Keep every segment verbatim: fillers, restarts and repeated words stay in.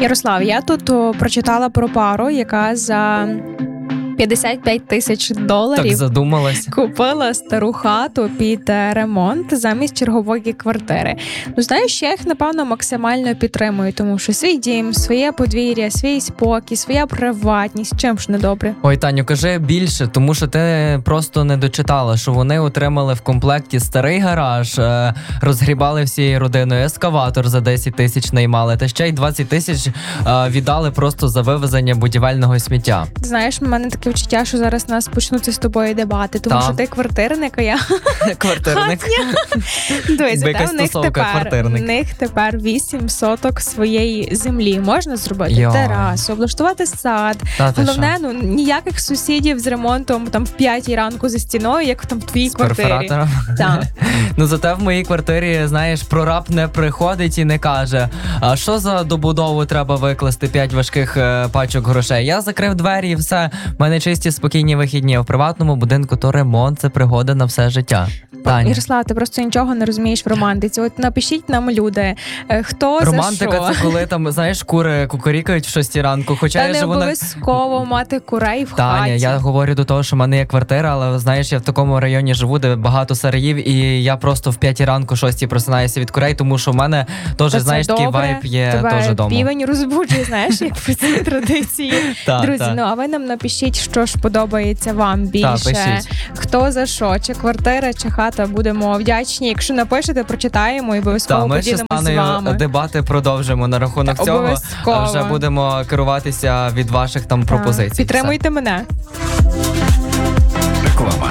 Ярослав, я тут о, прочитала про пару, яка за п'ятдесят п'ять тисяч доларів Так задумалась. купила стару хату під е, ремонт замість чергової квартири. Ну, знаєш, я їх, напевно, максимально підтримую, тому що свій дім, своє подвір'я, свій спокій, своя приватність, чим ж не добре? Ой, Таню, кажи більше, тому що ти просто не дочитала, що вони отримали в комплекті старий гараж, е, розгрібали всією родиною, ескаватор за десять тисяч наймали, та ще й двадцять тисяч е, віддали просто за вивезення будівельного сміття. Знаєш, в мене таке відчуття, що зараз нас почнуться з тобою дебати, тому Та. що ти квартирник, а я Квартирник. Дивись, Якась в них тусовка, тепер, квартирник. в них тепер вісім соток своєї землі. Можна зробити Йой. терасу, облаштувати сад. Та ти Головне, ну ніяких сусідів з ремонтом там в п'ятій ранку за стіною, як там в твоїй З квартирі. перфоратором. Так. Ну, зате в моїй квартирі, знаєш, прораб не приходить і не каже, а що за добудову треба викласти п'ять важких е, пачок грошей. Я закрив двері і все. У мене чисті, спокійні вихідні. В приватному будинку то ремонт, це пригода на все життя. Таня. Ярослав, ти просто нічого не розумієш в романтиці. От напишіть нам, люди, е, хто Романтика за що. це коли там, знаєш, кури кукурікають в шостій ранку. Хоча Та я не живу на... обов'язково мати курей в Таня, хаті. я говорю до того, що в мене є квартира, але знаєш, я в такому районі живу, де багато сараїв, і я просто в п'ятій ранку, шостій просинаюся від курей, тому що в мене теж, Та знаєш, це такий добре. вайб є Тебе теж вдома. півень розбуджує, знаєш, як по цій традиції. Так, Друзі, так. ну а ви нам напишіть, що ж подобається вам більше. пишіть. Хто за що, чи квартира, чи хата, будемо вдячні. Якщо напишете, прочитаємо і обов'язково Та, ми ще з поділимось з вами. Танею дебати продовжимо на рахунок Та, цього. обов'язково. А Вже будемо керуватися від ваших там пропозицій. Так. Підтримуйте мене. Реклама.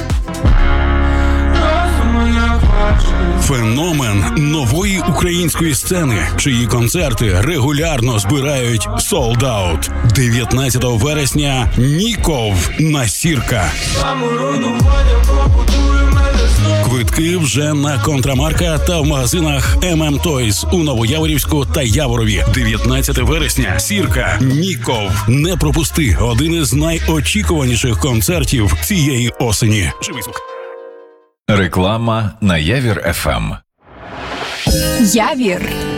Феномен нової української сцени, чиї концерти регулярно збирають sold out. дев'ятнадцятого вересня Ніков на Сірка. Квитки вже на Контрамарка та в магазинах ем ем Toys у Новояворівську та Яворові. дев'ятнадцятого вересня Сірка, Ніков. Не пропусти один із найочікуваніших концертів цієї осені. Живий звук. Реклама на Явір еф ем. Явір